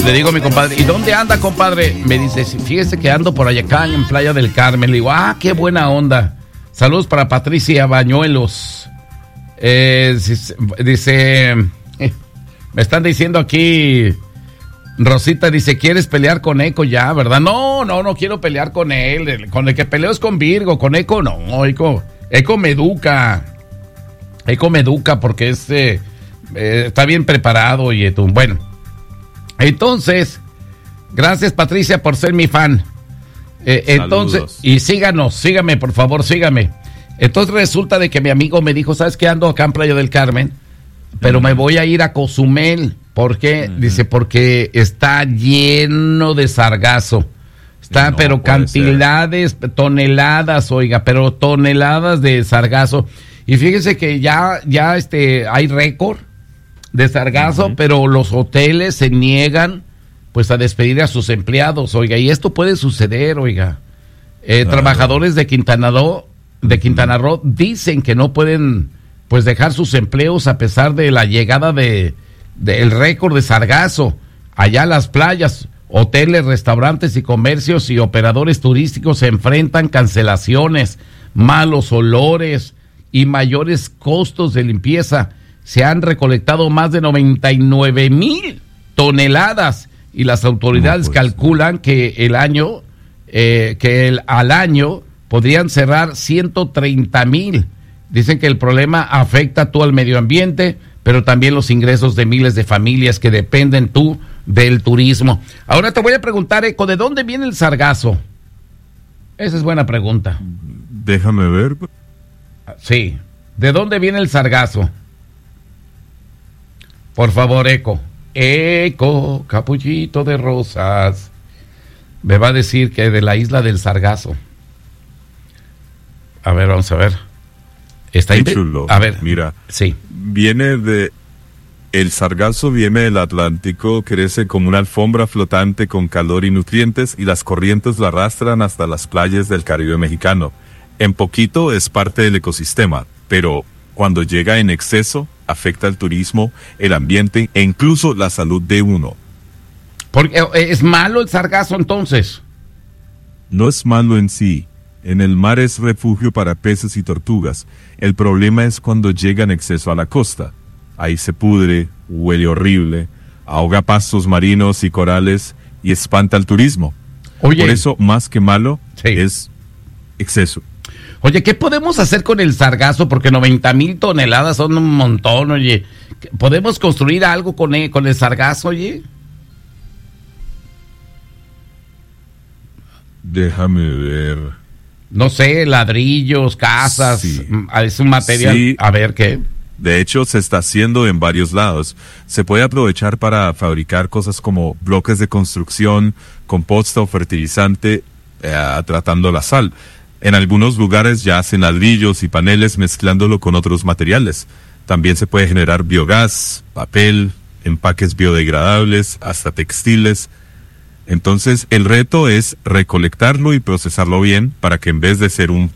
le digo a mi compadre, ¿y dónde anda, compadre? Me dice, fíjese que ando por allá acá en Playa del Carmen. Le digo, qué buena onda. Saludos para Patricia Bañuelos. Dice, me están diciendo aquí, Rosita dice, ¿quieres pelear con Eco ya, verdad? No quiero pelear con él. Con el que peleo es con Virgo, con Eco no. Eco me educa. Eco me educa porque está bien preparado y tú. Bueno, entonces, gracias Patricia por ser mi fan. Entonces, y sígame por favor, sígame. Entonces resulta de que mi amigo me dijo, ¿sabes qué? Ando acá en Playa del Carmen, pero me voy a ir a Cozumel. ¿Por qué? Dice, porque está lleno de sargazo. Está, no, pero cantidades, toneladas, oiga, pero toneladas de sargazo. Y fíjese que ya hay récord de sargazo, pero los hoteles se niegan pues a despedir a sus empleados, oiga, y esto puede suceder, oiga. Trabajadores de Quintana Roo dicen que no pueden pues dejar sus empleos a pesar de la llegada del récord de sargazo allá a las playas. Hoteles, restaurantes y comercios y operadores turísticos se enfrentan cancelaciones, malos olores y mayores costos de limpieza. Se han recolectado más de 99,000 toneladas y las autoridades calculan que al año podrían cerrar 130,000. Dicen que el problema afecta al medio ambiente, pero también los ingresos de miles de familias que dependen del turismo. Ahora te voy a preguntar, Eco, ¿de dónde viene el sargazo? Esa es buena pregunta. Déjame ver. Sí, ¿de dónde viene el sargazo? Por favor, Eco. Eco, capullito de rosas. Me va a decir que de la isla del Sargazo. A ver, vamos a ver. Está chulo. A ver, mira. Sí. El sargazo viene del Atlántico, crece como una alfombra flotante con calor y nutrientes y las corrientes lo arrastran hasta las playas del Caribe mexicano. En poquito es parte del ecosistema, pero cuando llega en exceso afecta el turismo, el ambiente e incluso la salud de uno. Porque ¿es malo el sargazo entonces? No es malo en sí. En el mar es refugio para peces y tortugas. El problema es cuando llega en exceso a la costa. Ahí se pudre, huele horrible, ahoga pastos marinos y corales y espanta el turismo. Oye, por eso, más que malo, es exceso. Oye, ¿qué podemos hacer con el sargazo? Porque 90,000 toneladas son un montón, oye. ¿Podemos construir algo con el sargazo, oye? Déjame ver. No sé, ladrillos, casas, sí. Es un material, sí. A ver qué. De hecho, se está haciendo en varios lados. Se puede aprovechar para fabricar cosas como bloques de construcción, composta o fertilizante, tratando la sal. En algunos lugares ya hacen ladrillos y paneles mezclándolo con otros materiales. También se puede generar biogás, papel, empaques biodegradables, hasta textiles. Entonces, el reto es recolectarlo y procesarlo bien para que en vez de ser un